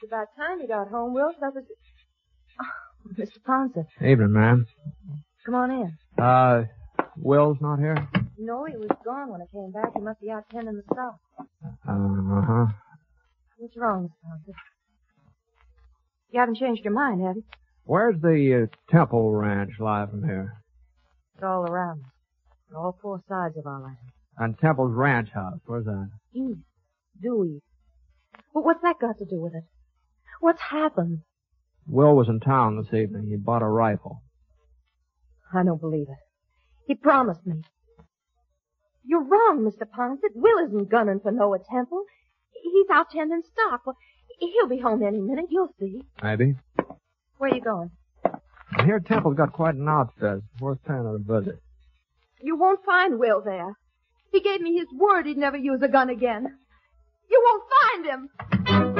about time you got home, Will. That was... Oh, Mr. Ponset. Evening, ma'am. Come on in. Will's not here? No, he was gone when I came back. He must be out tending the stock. Uh-huh. What's wrong, Mr. Ponset? You haven't changed your mind, have you? Where's the Temple Ranch lie from here? It's all around us. On all four sides of our land. And Temple's ranch house, where's that? East. Due east. But what's that got to do with it? What's happened? Will was in town this evening. He bought a rifle. I don't believe it. He promised me. You're wrong, Mr. Ponset. Will isn't gunning for Noah Temple. He's out tending stock. Well, he'll be home any minute. You'll see. Maybe. Where are you going? I hear Temple's got quite an outfit. It's worth paying it a visit. You won't find Will there. He gave me his word he'd never use a gun again. You won't find him.